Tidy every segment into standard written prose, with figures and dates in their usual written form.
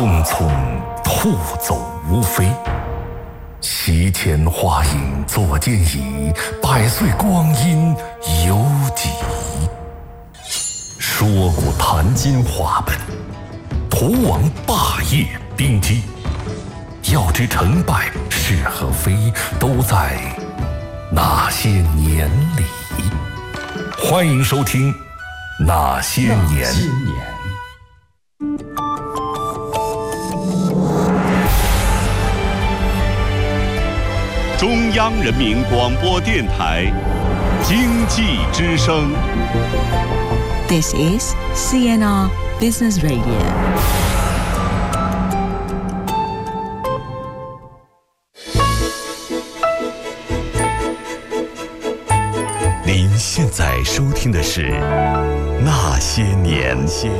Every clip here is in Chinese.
匆匆兔走无飞。席前花影坐间椅，百岁光阴犹几。说古谈今话本，图王霸业兵机。要知成败是和非，都在那些年里。欢迎收听《那些年》。 中央人民广播电台经济之声。 This is CNR Business Radio。 您现在收听的是《那些年》。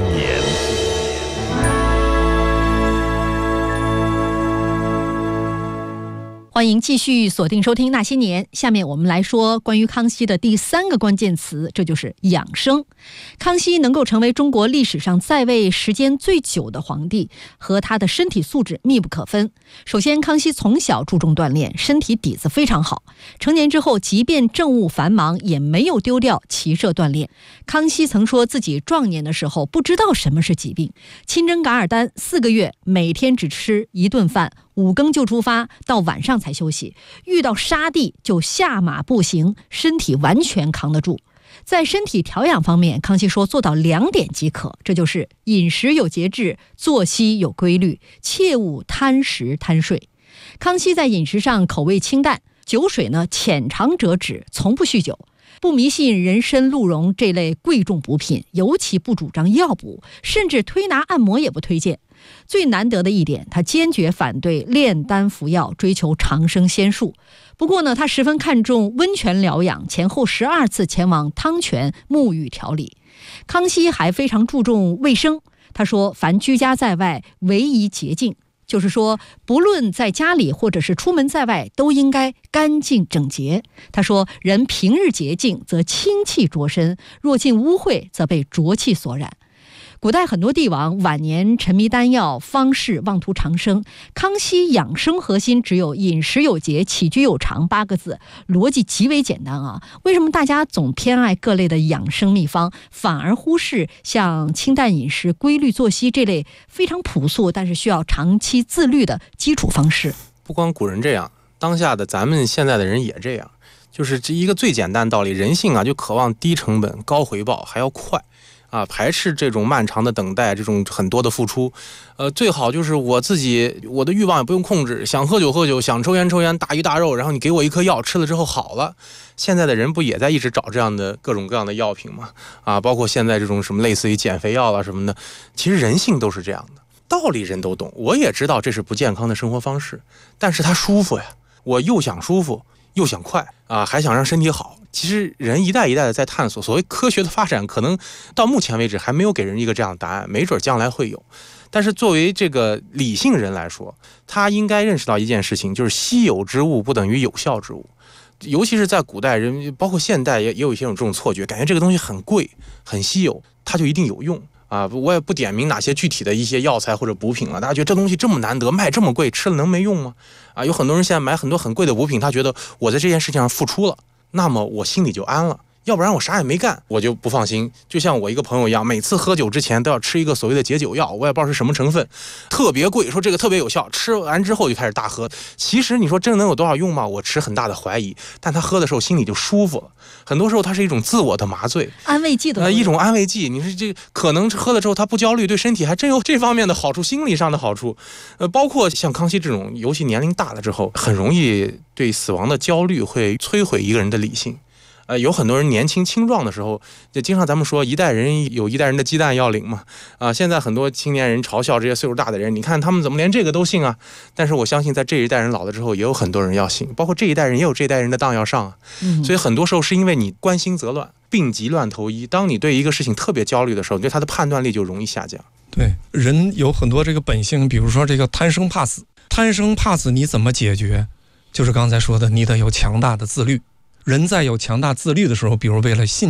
欢迎继续锁定收听《那些年》，下面我们来说关于康熙的第三个关键词，这就是养生。康熙能够成为中国历史上在位时间最久的皇帝，和他的身体素质密不可分。首先，康熙从小注重锻炼，身体底子非常好。成年之后，即便政务繁忙，也没有丢掉骑射锻炼。康熙曾说自己壮年的时候不知道什么是疾病，亲征噶尔丹4个月，每天只吃1顿饭，5更就出发，到晚上才休息，遇到沙地就下马步行，身体完全扛得住。在身体调养方面，康熙说做到2点即可，这就是饮食有节制，作息有规律，切勿贪食贪睡。康熙在饮食上口味清淡，酒水呢浅尝辄止，从不酗酒，不迷信人参、鹿茸这类贵重补品，尤其不主张药补，甚至推拿按摩也不推荐。最难得的一点，他坚决反对炼丹服药，追求长生仙术。不过呢，他十分看重温泉疗养，前后12次前往汤泉沐浴调理。康熙还非常注重卫生，他说凡居家在外，唯宜洁净，就是说不论在家里或者是出门在外，都应该干净整洁。他说人平日洁净，则清气着身，若进污秽，则被浊气所染。古代很多帝王晚年沉迷丹药，方士妄图长生。康熙养生核心只有饮食有节，起居有常8个字，逻辑极为简单啊！为什么大家总偏爱各类的养生秘方，反而忽视像清淡饮食、规律作息这类非常朴素但是需要长期自律的基础方式？ 不光古人这样，当下的咱们现在的人也这样，就是这一个最简单的道理，人性啊就渴望低成本、高回报，还要快。排斥这种漫长的等待，这种很多的付出，最好就是我的欲望也不用控制，想喝酒喝酒，想抽烟抽烟，大鱼大肉，然后你给我一颗药，吃了之后好了。现在的人不也在一直找这样的各种各样的药品吗？包括现在这种什么类似于减肥药啊什么的，其实人性都是这样的，道理人都懂，我也知道这是不健康的生活方式，但是它舒服呀，我又想舒服又想快还想让身体好。其实人一代一代的在探索，所谓科学的发展可能到目前为止还没有给人一个这样的答案，没准将来会有。但是作为这个理性人来说，他应该认识到一件事情，就是稀有之物不等于有效之物。尤其是在古代人，包括现代也有一些这种错觉，感觉这个东西很贵很稀有，它就一定有用我也不点名哪些具体的一些药材或者补品了，大家觉得这东西这么难得，卖这么贵，吃了能没用吗？有很多人现在买很多很贵的补品，他觉得我在这件事情上付出了，那么我心里就安了，要不然我啥也没干，我就不放心。就像我一个朋友一样，每次喝酒之前都要吃一个所谓的解酒药，我也不知道是什么成分，特别贵，说这个特别有效，吃完之后就开始大喝。其实你说真能有多少用吗？我持很大的怀疑，但他喝的时候心里就舒服了。很多时候它是一种自我的麻醉， 安慰剂的一种安慰剂。你说这可能喝了之后他不焦虑，对身体还真有这方面的好处，心理上的好处。包括像康熙这种，尤其年龄大了之后，很容易对死亡的焦虑会摧毁一个人的理性。有很多人年轻青壮的时候，就经常咱们说一代人有一代人的鸡蛋要领嘛。现在很多青年人嘲笑这些岁数大的人，你看他们怎么连这个都信啊？但是我相信在这一代人老了之后，也有很多人要信，包括这一代人也有这一代人的当要上啊。所以很多时候是因为你关心则乱，病急乱投医。当你对一个事情特别焦虑的时候，你对他的判断力就容易下降。 对，人有很多这个本性，比如说这个贪生怕死，贪生怕死你怎么解决？就是刚才说的，你得有强大的自律。人在有强大自律的时候，比如为了信仰，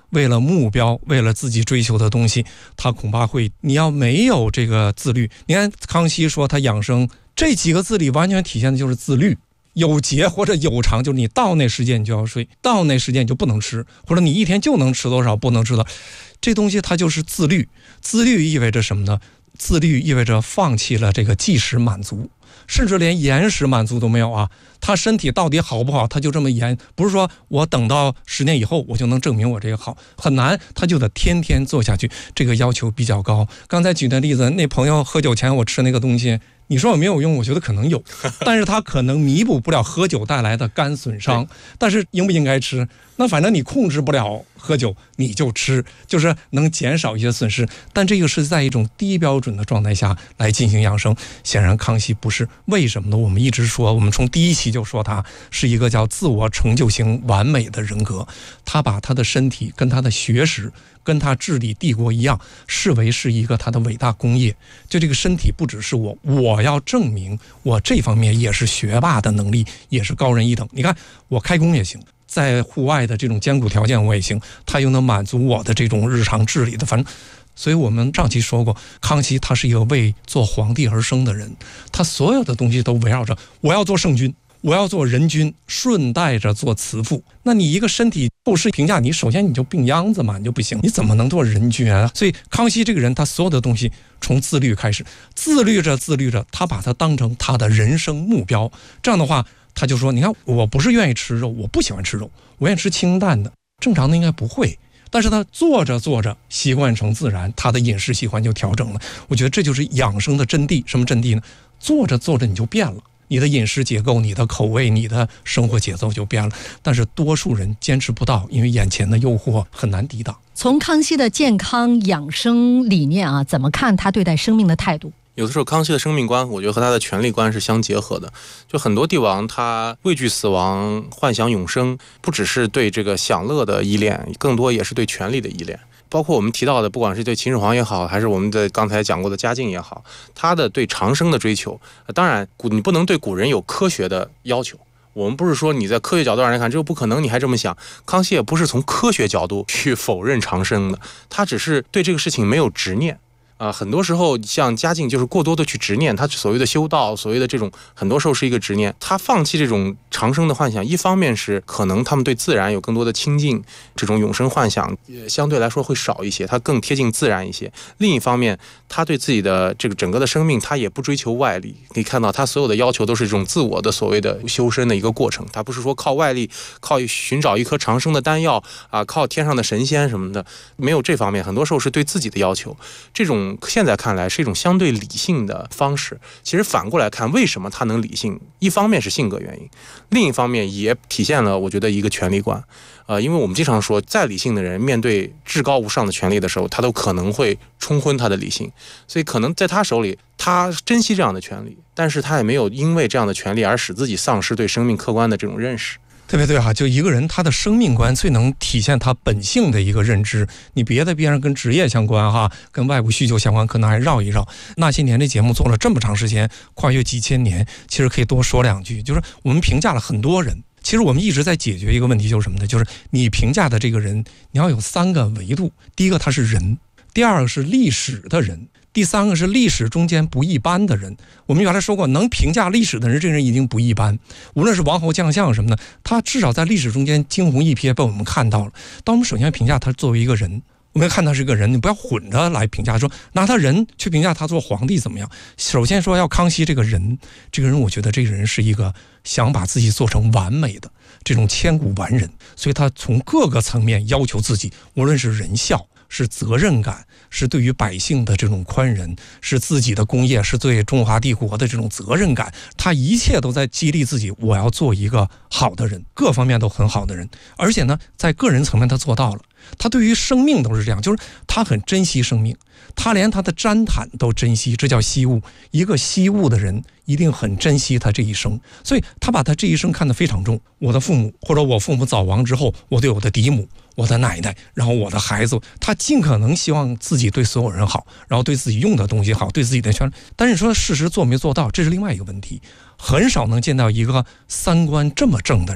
为了目标，为了自己追求的东西，他恐怕会，你要没有这个自律，你看康熙说他养生这几个字里完全体现的就是自律。有节或者有偿，就是你到那时间你就要睡，到那时间你就不能吃，或者你一天就能吃多少，不能吃的，这东西它就是自律。自律意味着什么呢？自律意味着放弃了这个即时满足，甚至连延时满足都没有啊。他身体到底好不好，他就这么延，不是说我等到10年以后我就能证明我这个好，很难，他就得天天做下去，这个要求比较高。刚才举的例子，那朋友喝酒前我吃那个东西，你说有没有用？我觉得可能有，但是它可能弥补不了喝酒带来的肝损伤。但是应不应该吃？那反正你控制不了喝酒，你就吃，就是能减少一些损失。但这个是在一种低标准的状态下来进行养生。显然康熙不是，为什么呢？我们一直说，我们从第一期就说他是一个叫自我成就型完美的人格，他把他的身体跟他的学识跟他治理帝国一样，视为是一个他的伟大功业。就这个身体不只是我要证明我这方面也是学霸的能力，也是高人一等。你看我开工也行，在户外的这种艰苦条件我也行，他又能满足我的这种日常治理的，反正。所以我们上期说过，康熙他是一个为做皇帝而生的人，他所有的东西都围绕着我要做圣君，我要做人君，顺带着做慈父。那你一个身体后世评价你，首先你就病秧子嘛，你就不行，你怎么能做人君啊？所以康熙这个人，他所有的东西从自律开始，自律着，他把它当成他的人生目标。这样的话，他就说，你看我不是愿意吃肉，我不喜欢吃肉，我愿意吃清淡的，正常的应该不会。但是他做着习惯成自然，他的饮食习惯就调整了。我觉得这就是养生的真谛。什么真谛呢？做着你就变了，你的饮食结构、你的口味、你的生活节奏就变了。但是多数人坚持不到，因为眼前的诱惑很难抵挡。 从康熙的健康养生理念啊，怎么看他对待生命的态度？ 有的时候康熙的生命观，我觉得和他的权力观是相结合的。就很多帝王他畏惧死亡，幻想永生，不只是对这个享乐的依恋，更多也是对权力的依恋。包括我们提到的，不管是对秦始皇也好，还是我们的刚才讲过的嘉靖也好，他的对长生的追求，当然你不能对古人有科学的要求。我们不是说你在科学角度上来看这不可能，你还这么想。康熙也不是从科学角度去否认长生的，他只是对这个事情没有执念。很多时候像嘉靖就是过多的去执念，他所谓的修道，所谓的这种很多时候是一个执念。他放弃这种长生的幻想，一方面是可能他们对自然有更多的亲近，这种永生幻想相对来说会少一些，他更贴近自然一些。另一方面，他对自己的这个整个的生命，他也不追求外力。可以看到他所有的要求都是这种自我的所谓的修身的一个过程，他不是说靠外力，靠寻找一颗长生的丹药靠天上的神仙什么的，没有这方面。很多时候是对自己的要求，这种现在看来是一种相对理性的方式。其实反过来看，为什么他能理性？一方面是性格原因，另一方面也体现了我觉得一个权力观。因为我们经常说，再理性的人面对至高无上的权力的时候，他都可能会冲昏他的理性。所以可能在他手里，他珍惜这样的权利，但是他也没有因为这样的权利而使自己丧失对生命客观的这种认识。 特别对哈，就一个人他的生命观最能体现他本性的一个认知。你别的边上跟职业相关哈，跟外部需求相关，可能还绕一绕。那些年的节目做了这么长时间，跨越几千年，其实可以多说两句。就是我们评价了很多人，其实我们一直在解决一个问题，就是什么呢？就是你评价的这个人，你要有3个维度。第一个他是人，第二个是历史的人，第3个是历史中间不一般的人。我们原来说过，能评价历史的人，这个人一定不一般。无论是王侯将相什么的，他至少在历史中间惊鸿一瞥被我们看到了。当我们首先评价他作为一个人，我们看他是个人，你不要混着来评价，说拿他人去评价他做皇帝怎么样。首先说要康熙这个人，我觉得这个人是一个想把自己做成完美的这种千古完人，所以他从各个层面要求自己，无论是仁孝，是责任感，是对于百姓的这种宽仁，是自己的功业，是对中华帝国的这种责任感，他一切都在激励自己，我要做一个好的人，各方面都很好的人。而且呢，在个人层面他做到了，他对于生命都是这样，就是他很珍惜生命，他连他的毡毯都珍惜，这叫惜物。一个惜物的人一定很珍惜他这一生，所以他把他这一生看得非常重。我的父母，或者我父母早亡之后，我对我的嫡母，我的奶奶，然后我的孩子，他尽可能希望自己对所有人好，然后对自己用的东西好，对自己的权利。但是你说事实做没做到，这是另外一个问题。很少能见到一个3观这么正的人，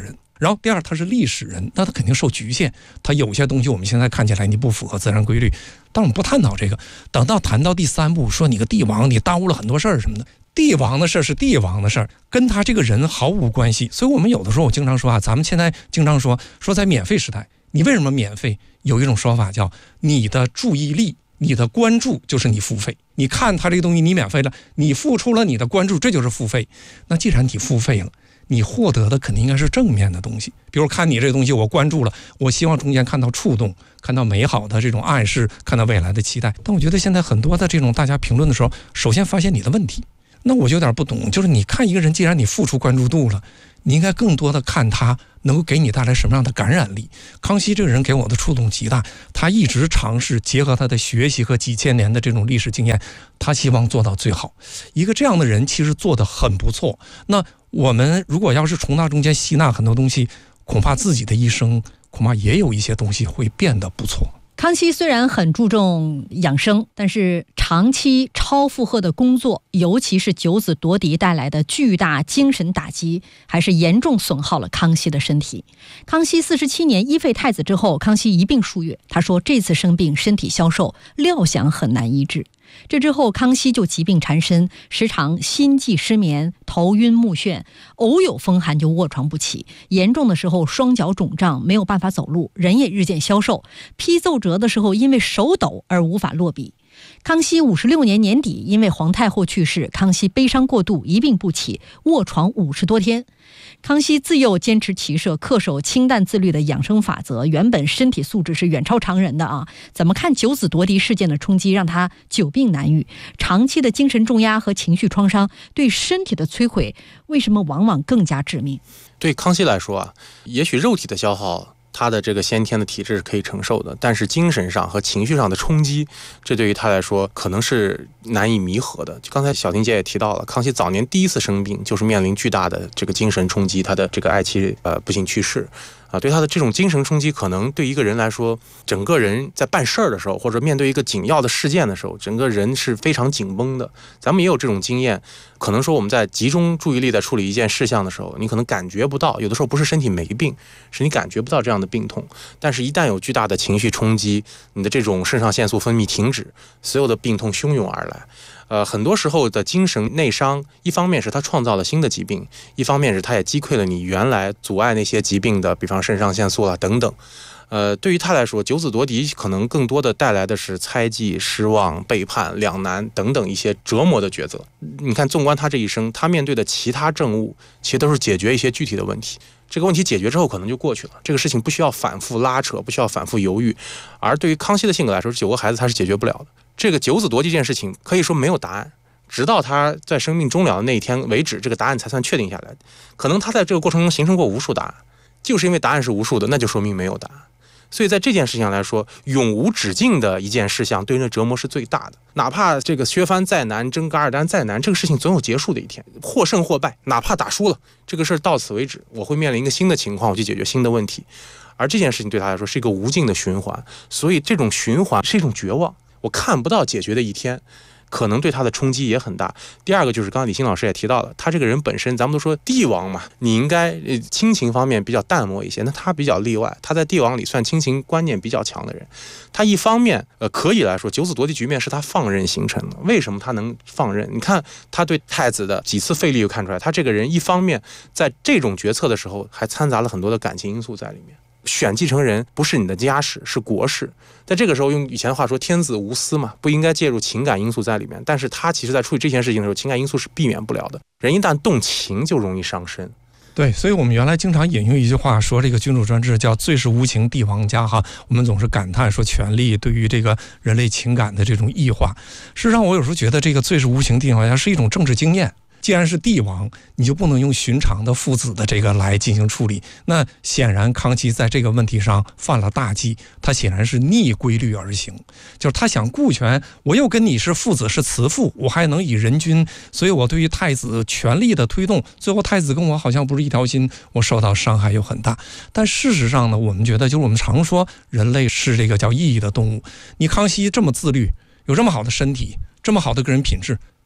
然后第二，他是历史人，那他肯定受局限，他有些东西我们现在看起来你不符合自然规律，但我们不探讨这个。等到谈到第3步，说你个帝王，你耽误了很多事儿什么的。帝王的事是帝王的事儿，跟他这个人毫无关系。所以我们有的时候我经常说咱们现在经常说在免费时代，你为什么免费？有一种说法叫你的注意力、你的关注就是你付费。你看他这个东西你免费了，你付出了你的关注，这就是付费。那既然你付费了，你获得的肯定应该是正面的东西。比如看你这个东西我关注了，我希望中间看到触动，看到美好的这种暗示，看到未来的期待。但我觉得现在很多的这种大家评论的时候，首先发现你的问题。那我就有点不懂，就是你看一个人，既然你付出关注度了，你应该更多的看他能够给你带来什么样的感染力。康熙这个人给我的触动极大，他一直尝试结合他的学习和几千年的这种历史经验，他希望做到最好。一个这样的人其实做得很不错。那我们如果要是从他中间吸纳很多东西，恐怕自己的一生恐怕也有一些东西会变得不错。 康熙虽然很注重养生，但是长期超负荷的工作，尤其是九子夺嫡带来的巨大精神打击，还是严重损耗了康熙的身体。康熙47年一废太子之后，康熙一病数月，他说这次生病身体消瘦，料想很难医治。这之后康熙就疾病缠身，时常心悸失眠，头晕目眩，偶有风寒就卧床不起，严重的时候双脚肿胀，没有办法走路，人也日渐消瘦，批奏折的时候因为手抖而无法落笔。康熙56年年底，因为皇太后去世，康熙悲伤过度，一病不起，卧床50多天。康熙自幼坚持骑射，恪守清淡自律的养生法则，原本身体素质是远超常人的啊。怎么看九子夺嫡事件的冲击，让他久病难愈，长期的精神重压和情绪创伤对身体的摧毁，为什么往往更加致命？ 对康熙来说也许肉体的消耗他的这个先天的体质是可以承受的，但是精神上和情绪上的冲击，这对于他来说可能是难以弥合的。就刚才小婷姐也提到了，康熙早年第一次生病就是面临巨大的这个精神冲击，他的这个爱妻不幸去世对他的这种精神冲击，可能对一个人来说，整个人在办事儿的时候，或者面对一个紧要的事件的时候，整个人是非常紧绷的。咱们也有这种经验，可能说我们在集中注意力在处理一件事项的时候，你可能感觉不到，有的时候不是身体没病，是你感觉不到这样的病痛。但是一旦有巨大的情绪冲击，你的这种肾上腺素分泌停止，所有的病痛汹涌而来。很多时候的精神内伤，一方面是他创造了新的疾病，一方面是他也击溃了你原来阻碍那些疾病的，比方肾上腺素等等。对于他来说，九子夺嫡可能更多的带来的是猜忌、失望、背叛、两难等等一些折磨的抉择。你看，纵观他这一生，他面对的其他政务，其实都是解决一些具体的问题。这个问题解决之后可能就过去了，这个事情不需要反复拉扯，不需要反复犹豫。而对于康熙的性格来说，9个孩子他是解决不了的。这个九子夺嫡这件事情可以说没有答案，直到他在生命终了的那一天为止，这个答案才算确定下来。可能他在这个过程中形成过无数答案，就是因为答案是无数的，那就说明没有答案。所以在这件事情上来说，永无止境的一件事项对人的折磨是最大的。哪怕这个削藩再难，征噶尔丹再难，这个事情总有结束的一天，或胜或败，哪怕打输了，这个事儿到此为止，我会面临一个新的情况，我去解决新的问题。而这件事情对他来说是一个无尽的循环，所以这种循环是一种绝望，我看不到解决的一天，可能对他的冲击也很大。第二个就是刚刚李欣老师也提到了，他这个人本身，咱们都说帝王嘛，你应该亲情方面比较淡漠一些，那他比较例外，他在帝王里算亲情观念比较强的人。他一方面可以来说，九子夺嫡局面是他放任形成的。为什么他能放任？你看他对太子的几次废立，就看出来他这个人一方面在这种决策的时候还掺杂了很多的感情因素在里面。选继承人不是你的家事，是国事。在这个时候，用以前的话说，天子无私嘛，不应该介入情感因素在里面。但是他其实在处理这件事情的时候，情感因素是避免不了的。人一旦动情，就容易伤身。 对，所以我们原来经常引用一句话说，这个君主专制叫最是无情帝王家哈。我们总是感叹说权力对于这个人类情感的这种异化。事实上，我有时候觉得这个最是无情帝王家是一种政治经验。既然是帝王，你就不能用寻常的父子的这个来进行处理。那显然康熙在这个问题上犯了大忌，他显然是逆规律而行，就是他想顾全，我又跟你是父子是慈父，我还能以人君，所以我对于太子全力的推动，最后太子跟我好像不是一条心，我受到伤害又很大。但事实上呢，我们觉得就是我们常说人类是这个叫意义的动物，你康熙这么自律，有这么好的身体，这么好的个人品质，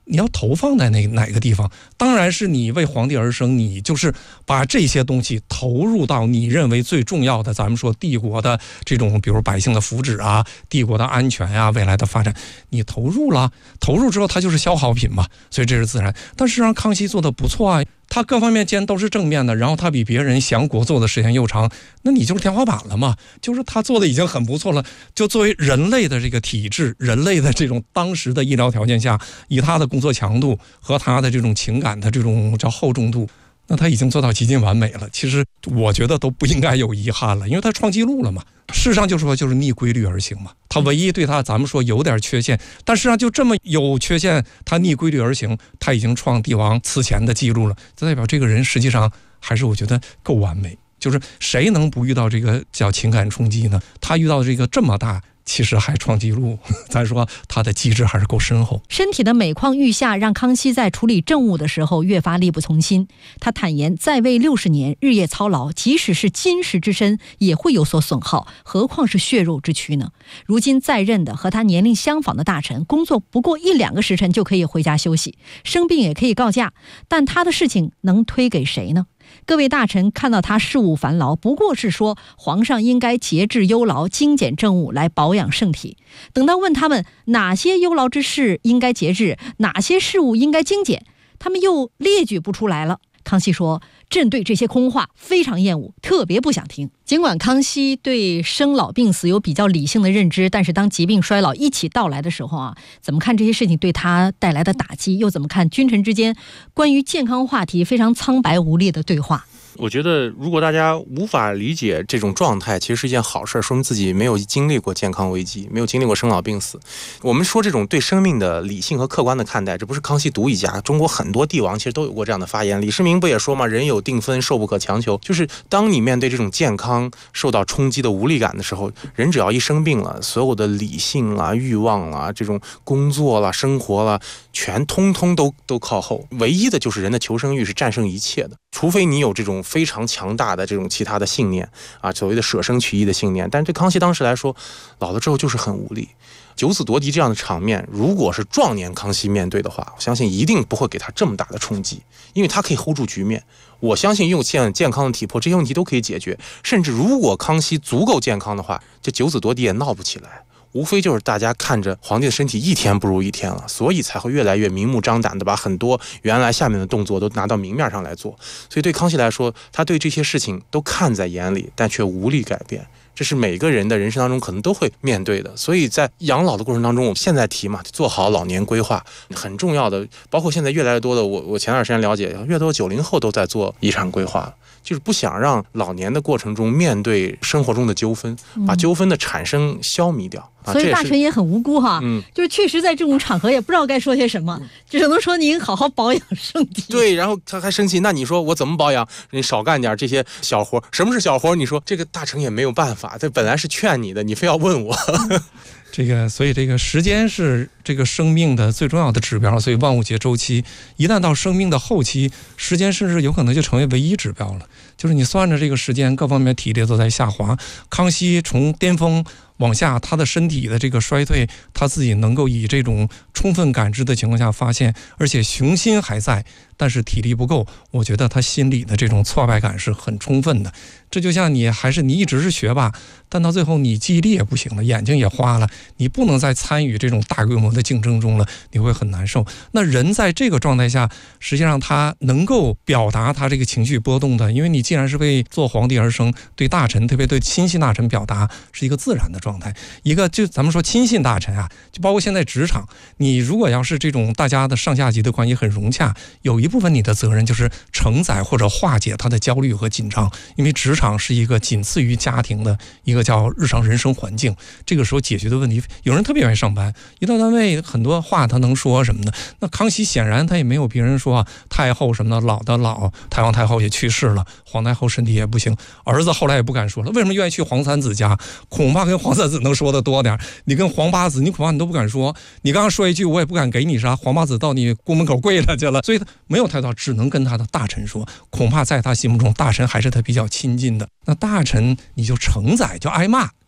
你要投放在哪个地方？当然是你为皇帝而生，你就是把这些东西投入到你认为最重要的，咱们说帝国的这种，比如百姓的福祉啊，帝国的安全啊，未来的发展，你投入了，投入之后它就是消耗品嘛，所以这是自然。但事实上康熙做的不错啊，他各方面既然都是正面的，然后他比别人降国做的时间又长，那你就是天花板了嘛，就是他做的已经很不错了。就作为人类的这个体质，人类的这种当时的医疗条件下，以他的工作强度和他的这种情感的这种叫厚重度，那他已经做到极尽完美了。其实我觉得都不应该有遗憾了，因为他创纪录了嘛。事实上就是逆规律而行嘛。他唯一对他咱们说有点缺陷，但事实上就这么有缺陷，他逆规律而行，他已经创帝王此前的记录了，这代表这个人实际上还是我觉得够完美。就是谁能不遇到这个叫情感冲击呢？他遇到这个这么大，其实还创纪录，咱说他的机智还是够深厚。 身体的每况愈下，让康熙在处理政务的时候越发力不从心。他坦言，在位60年，日夜操劳，即使是金石之身也会有所损耗，何况是血肉之躯呢？如今在任的和他年龄相仿的大臣，工作不过1-2个时辰就可以回家休息，生病也可以告假，但他的事情能推给谁呢？各位大臣看到他事务繁劳，不过是说皇上应该节制忧劳，精简政务来保养圣体。等到问他们哪些忧劳之事应该节制，哪些事务应该精简，他们又列举不出来了。康熙说，朕对这些空话非常厌恶，特别不想听。尽管康熙对生老病死有比较理性的认知，但是当疾病衰老一起到来的时候啊，怎么看这些事情对他带来的打击，又怎么看君臣之间关于健康话题非常苍白无力的对话？ 我觉得如果大家无法理解这种状态，其实是一件好事，说明自己没有经历过健康危机，没有经历过生老病死。我们说这种对生命的理性和客观的看待，这不是康熙独一家，中国很多帝王其实都有过这样的发言。李世民不也说嘛，人有定分，寿不可强求。就是当你面对这种健康受到冲击的无力感的时候，人只要一生病了，所有的理性啦、欲望啦、这种工作啦、生活啦，全通通都靠后。唯一的就是人的求生欲是战胜一切的，除非你有这种非常强大的这种其他的信念啊，所谓的舍生取义的信念。但是对康熙当时来说，老了之后就是很无力。九子夺嫡这样的场面，如果是壮年康熙面对的话，我相信一定不会给他这么大的冲击，因为他可以 hold 住局面。我相信用现健康的体魄，这些问题都可以解决。甚至如果康熙足够健康的话，这九子夺嫡也闹不起来。无非就是大家看着皇帝的身体一天不如一天了，所以才会越来越明目张胆的把很多原来下面的动作都拿到明面上来做。所以对康熙来说，他对这些事情都看在眼里，但却无力改变。这是每个人的人生当中可能都会面对的。所以在养老的过程当中，我们现在提嘛，做好老年规划很重要的。包括现在越来越多的，我前段时间了解，越多90后都在做遗产规划，就是不想让老年的过程中面对生活中的纠纷，把纠纷的产生消弭掉。 所以大臣也很无辜哈，就是确实在这种场合也不知道该说些什么，只能说您好好保养身体。 对，然后他还生气，那你说我怎么保养？你少干点这些小活。什么是小活？你说这个大臣也没有办法，这本来是劝你的，你非要问我。 所以这个时间是这个生命的最重要的指标，所以万物皆周期。一旦到生命的后期，时间甚至有可能就成为唯一指标了。就是你算着这个时间，各方面体力都在下滑。康熙从巅峰往下，他的身体的这个衰退，他自己能够以这种充分感知的情况下发现，而且雄心还在，但是体力不够。我觉得他心里的这种挫败感是很充分的。这就像你一直是学霸，但到最后你记忆力也不行了，眼睛也花了，你不能再参与这种大规模的竞争中了，你会很难受。那人在这个状态下，实际上他能够表达他这个情绪波动的，因为你既然是为做皇帝而生，对大臣，特别对亲信大臣表达是一个自然的状态。一个就咱们说亲信大臣啊，就包括现在职场，你如果要是这种大家的上下级的关系很融洽，有一部分你的责任就是承载或者化解他的焦虑和紧张，因为职场是一个仅次于家庭的一个叫日常人生环境。这个时候解决的问题，有人特别愿意上班，一到单位很多话他能说什么的。那康熙显然他也没有别人说太后什么的，老的老，太皇太后也去世了，皇太后身体也不行，儿子后来也不敢说了。为什么愿意去皇三子家？恐怕跟皇三子能说的多点，你跟皇八子你恐怕你都不敢说。你刚刚说一句我也不敢给你啥，皇八子到你宫门口跪了去了，所以他没有太多，只能跟他的大臣说。恐怕在他心目中，大臣还是他比较亲近的。那大臣你就承载，就挨骂，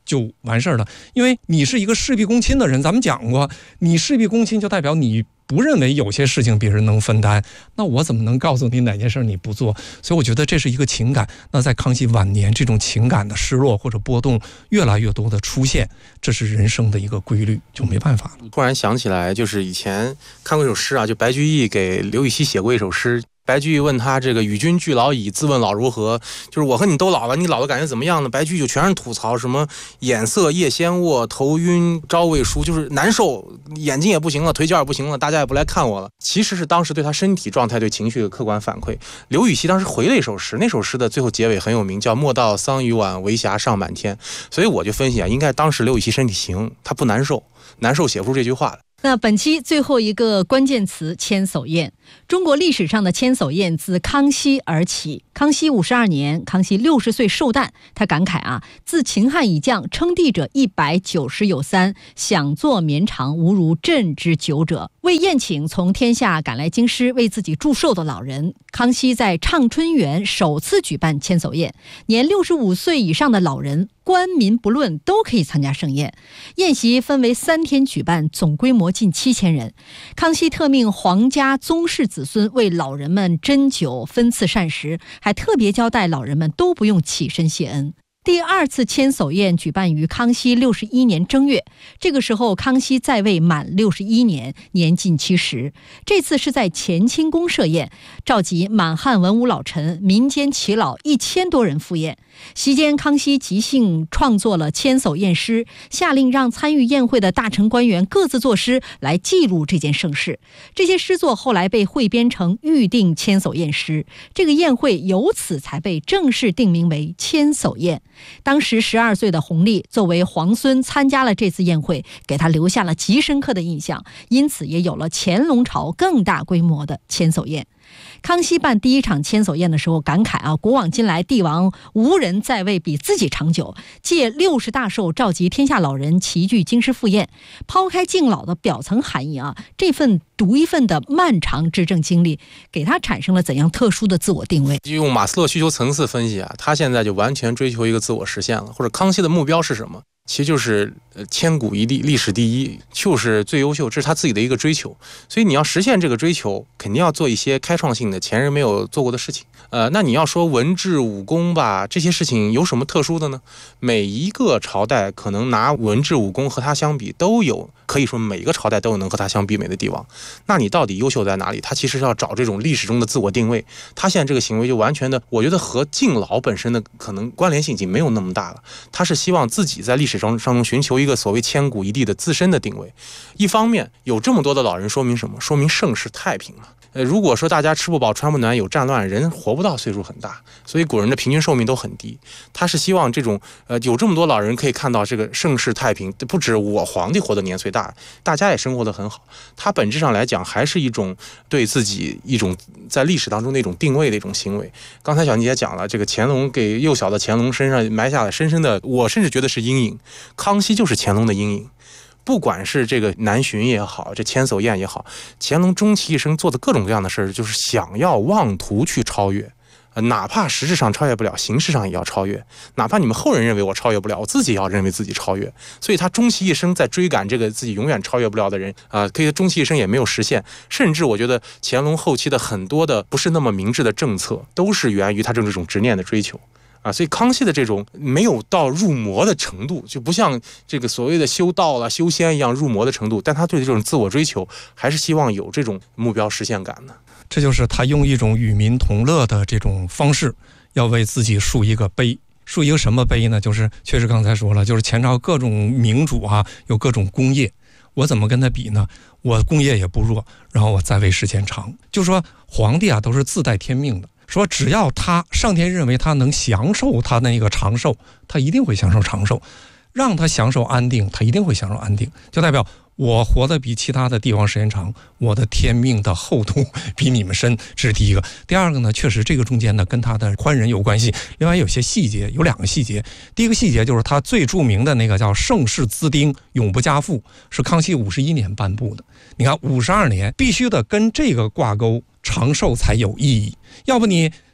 就完事儿了。因为你是一个事必躬亲的人，咱们讲过，你事必躬亲就代表你不认为有些事情别人能分担，那我怎么能告诉你哪件事你不做？所以我觉得这是一个情感。那在康熙晚年，这种情感的失落或者波动越来越多的出现，这是人生的一个规律，就没办法了。 突然想起来，就是以前看过一首诗啊，就白居易给刘禹锡写过一首诗。白居易问他这个与君俱老矣，自问老如何？就是我和你都老了，你老的感觉怎么样呢？白居易就全是吐槽，什么眼涩夜先卧，头晕朝未梳，就是难受，眼睛也不行了，腿脚也不行了，大家也不来看我了。其实是当时对他身体状态、对情绪的客观反馈。刘禹锡当时回了一首诗，那首诗的最后结尾很有名，叫莫道桑榆晚，为霞尚满天。所以我就分析啊，应该当时刘禹锡身体行，他不难受，难受写不出这句话来。 那本期最后一个关键词千叟宴。中国历史上的千叟宴自康熙而起。康熙52年，康熙60岁寿诞，他感慨啊，自秦汉以降，称帝者190有3，享作绵长，无如朕之久者。为宴请从天下赶来京师为自己祝寿的老人，康熙在畅春园首次举办千叟宴，年65岁以上的老人，官民不论都可以参加盛宴。宴席分为3天举办，总规模近7000人。康熙特命皇家宗室子孙为老人们斟酒分赐膳食，还特别交代老人们都不用起身谢恩。第2次千叟宴举办于康熙61年正月，这个时候康熙在位满61年，年近70。这次是在乾清宫设宴，召集满汉文武老臣、民间耆老1000多人赴宴。席间，康熙即兴创作了千叟宴诗，下令让参与宴会的大臣官员各自作诗来记录这件盛事。这些诗作后来被汇编成《预定千叟宴诗》，这个宴会由此才被正式定名为千叟宴。当时12岁的弘历作为皇孙参加了这次宴会，给他留下了极深刻的印象，因此也有了乾隆朝更大规模的千叟宴。康熙办第1场千叟宴的时候感慨啊，古往今来帝王无人在位比自己长久，借60大寿召集天下老人齐聚京师赴宴。抛开敬老的表层含义啊，这份独一份的漫长执政经历给他产生了怎样特殊的自我定位？ 用马斯洛需求层次分析啊，他现在就完全追求一个自我实现了。或者康熙的目标是什么？其实就是千古一帝，历史第一，就是最优秀，这是他自己的一个追求。所以你要实现这个追求，肯定要做一些开创性的前人没有做过的事情。那你要说文治武功吧，这些事情有什么特殊的呢？每一个朝代可能拿文治武功和他相比都有，可以说每个朝代都有能和他相媲美的帝王。那你到底优秀在哪里？他其实要找这种历史中的自我定位。他现在这个行为就完全的，我觉得和敬老本身的可能关联性已经没有那么大了。他是希望自己在历史上中寻求一个所谓千古一帝的自身的定位。一方面有这么多的老人，说明什么？说明盛世太平了。如果说大家吃不饱穿不暖有战乱，人活不到岁数很大，所以古人的平均寿命都很低。他是希望这种有这么多老人可以看到这个盛世太平，不止我皇帝活得年岁大，大家也生活得很好。他本质上来讲还是一种对自己一种在历史当中的一种定位的一种行为。刚才小妮也讲了，这个乾隆给幼小的乾隆身上埋下了深深的，我甚至觉得是阴影。康熙就是乾隆的阴影。不管是这个南巡也好，这千叟宴也好，乾隆终其一生做的各种各样的事儿，就是想要妄图去超越，哪怕实质上超越不了，形式上也要超越。哪怕你们后人认为我超越不了，我自己也要认为自己超越。所以他终其一生在追赶这个自己永远超越不了的人可以终其一生也没有实现。甚至我觉得乾隆后期的很多的不是那么明智的政策，都是源于他这种执念的追求。所以康熙的这种没有到入魔的程度，就不像这个所谓的修道了、修仙一样入魔的程度，但他对这种自我追求还是希望有这种目标实现感的。 这就是他用一种与民同乐的这种方式，要为自己树一个碑。树一个什么碑呢？就是确实刚才说了，就是前朝各种明主有各种功业，我怎么跟他比呢？我功业也不弱，然后我在位时间长。就说皇帝都是自带天命的。说只要他上天认为他能享受他那个长寿，他一定会享受长寿；让他享受安定，他一定会享受安定。就代表我活得比其他的帝王时间长，我的天命的厚度比你们深，这是第一个。第二个呢，确实这个中间呢跟他的宽仁有关系。另外有些细节，有2个细节。第一个细节就是他最著名的那个叫盛世滋丁，永不加赋，是康熙51年颁布的。你看52年必须得跟这个挂钩，长寿才有意义。要不你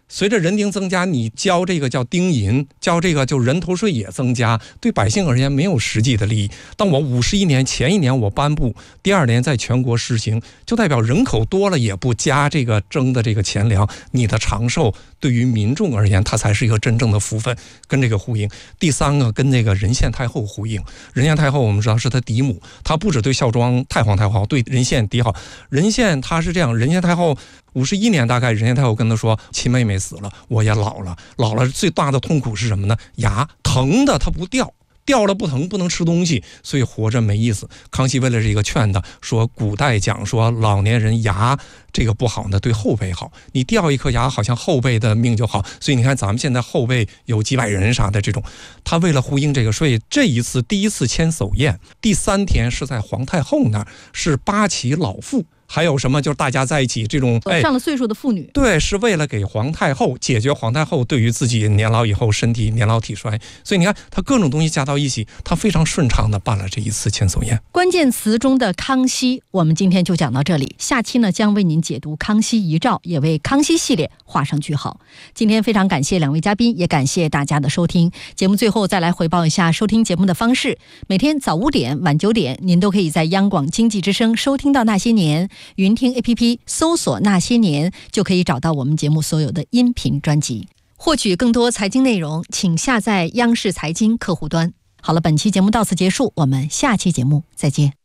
随着人丁增加，你交这个叫丁银，交这个就人头税也增加，对百姓而言没有实际的利益。当我51年前一年我颁布，第2年在全国实行，就代表人口多了也不加这个征的这个钱粮，你的长寿对于民众而言，它才是一个真正的福分，跟这个呼应。第3个跟那个仁献太后呼应，仁献太后我们知道是他嫡母，他不只对孝庄太皇太后好，对仁献嫡好。仁献他是这样，仁献太后51年大概，仁献太后跟他说，亲妹妹死了，我也老了最大的痛苦是什么呢？牙疼的它不掉，掉了不疼，不能吃东西，所以活着没意思。康熙为了这个劝他说，古代讲说老年人牙这个不好呢，对后辈好，你掉一颗牙好像后辈的命就好。所以你看咱们现在后辈有几百人啥的这种，他为了呼应这个，所以这一次第1次迁叟宴，第3天是在皇太后那儿，是8旗老妇。还有什么就是大家在一起这种上了岁数的妇女， 对，是为了给皇太后解决皇太后对于自己年老以后身体年老体衰，所以你看他各种东西加到一起，他非常顺畅的办了这一次迁叟宴。 关键词中的康熙，我们今天就讲到这里，下期呢将为您解读康熙遗诏，也为康熙系列画上句号。今天非常感谢2位嘉宾，也感谢大家的收听。节目最后再来回报一下收听节目的方式，每天早5点晚9点您都可以在央广经济之声收听到那些年，云听 APP 搜索那些年就可以找到我们节目所有的音频专辑。获取更多财经内容，请下载央视财经客户端。好了，本期节目到此结束，我们下期节目再见。